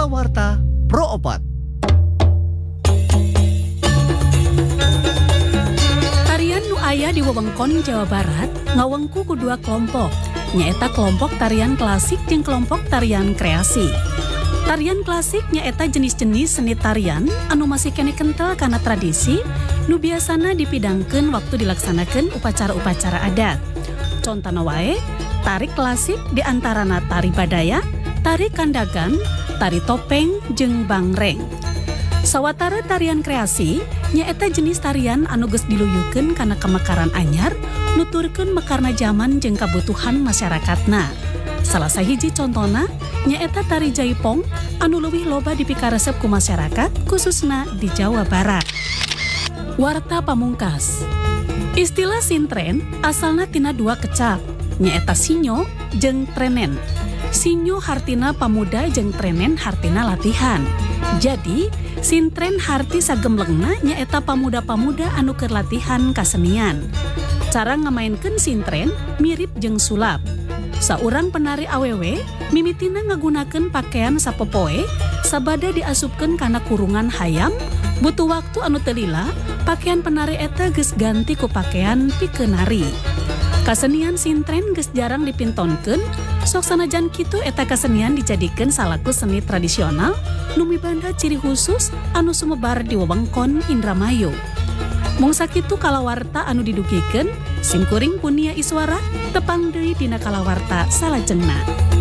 Kalawarta Pro Opat. Tarian nu aya di wewengkon Jawa Barat ngawengku ku dua kelompok, nyaeta kelompok tarian klasik jeung kelompok tarian kreasi. Tarian klasik nyaeta jenis-jenis seni tarian anu masih kene kental kana tradisi nu biasana dipidangkeun waktu dilaksanakeun upacara-upacara adat. Contona wae, tari klasik diantarana tari badaya, tari kandagan, tari topeng, jeung bangreng. Sawatara tarian kreasi, nyaeta jenis tarian anu geus diluyukeun kana kemekaran anyar, nuturkeun mekarna zaman jeung kabutuhan masyarakatna. Salah sahiji contona, nyaeta tari jaipong anu leuwih loba dipikaresep ku masyarakat, khususna di Jawa Barat. Warta pamungkas. Istilah sintren asalna tina dua kecap, nyaeta sinyo jeung trenen. Sinyo hartina pamuda jeung trenen hartina latihan. Jadi, sintren harti sagemlengna nyaeta pamuda-pamuda anu keur latihan kasenian. Cara ngamainkeun sintren mirip jeung sulap. Saurang penari awewe mimitina ngagunakeun pakaian sapopoe sabada diasupkeun kana kurungan hayam. Butuh waktu anu teu lila, pakaian penari eta geus ganti ku pakaian pikeun nari. Kasenian sintren geus jarang dipintonkeun, sok sanajan kitu eta kasenian dijadikeun salaku seni tradisional nu mibanda ciri khusus anu sumebar di wewengkon Indramayu. Mung sakitu kalawarta anu didugikeun, simkuring punia iswara tepang deui dina kalawarta salajengna.